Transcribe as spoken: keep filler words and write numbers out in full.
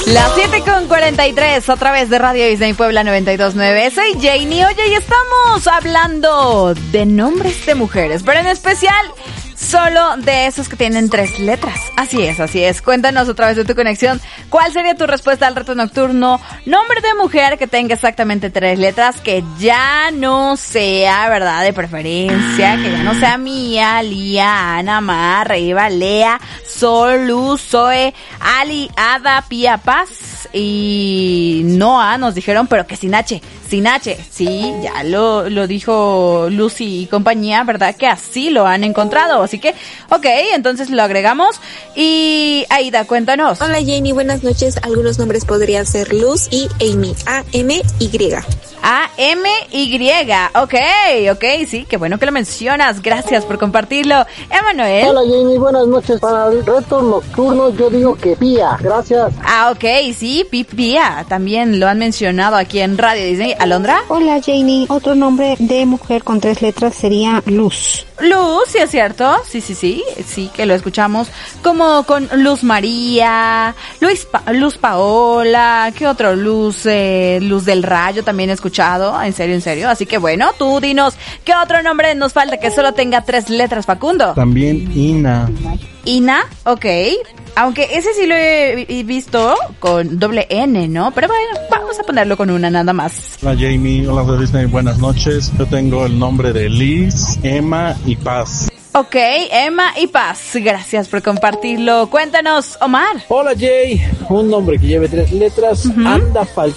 Las siete con cuarenta y tres, otra vez de Radio Disney Puebla noventa y dos punto nueve. Soy Janie. Oye, y estamos hablando de nombres de mujeres, pero en especial solo de esos que tienen tres letras. Así es, así es. Cuéntanos otra vez de tu conexión. ¿Cuál sería tu respuesta al reto nocturno? Nombre de mujer que tenga exactamente tres letras, que ya no sea, ¿verdad?, de preferencia, que ya no sea Mía, Lía, Ana, Mar, Eva, Lea, Sol, Luz, Zoe, Ali, Ada, Pía, Paz y Noa, nos dijeron, pero que sin H, sin H. Sí, ya lo, lo dijo Lucy y compañía, ¿verdad?, que así lo han encontrado. Así que, ok, entonces lo agregamos. Y Aida, cuéntanos. Hola Janie, buenas noches. Algunos nombres podrían ser Luz y Amy. A M Y. A M Y. Ok, ok, sí, qué bueno que lo mencionas. Gracias por compartirlo. Emanuel. Hola Janie, buenas noches. Para el reto nocturno yo digo que Pía. Gracias. Ah, ok, sí, Pi- Pía. También lo han mencionado aquí en Radio Disney. ¿Alondra? Hola Janie, otro nombre de mujer con tres letras sería Luz. Luz, sí es cierto, sí, sí, sí, sí que lo escuchamos, como con Luz María, Luis pa- Luz Paola, ¿qué otro? Luz, eh, Luz del Rayo también he escuchado, en serio, en serio, así que bueno, tú dinos, ¿qué otro nombre nos falta que solo tenga tres letras, Facundo? También Ina. Ina, ok, aunque ese sí lo he visto con doble N, ¿no? Pero bueno, vamos a ponerlo con una nada más. Hola Jamie, hola de Disney, buenas noches. Yo tengo el nombre de Liz, Emma y Paz. Ok, Emma y Paz, gracias por compartirlo. Cuéntanos, Omar. Hola Jay, un nombre que lleve tres letras, uh-huh. Anda Falcón.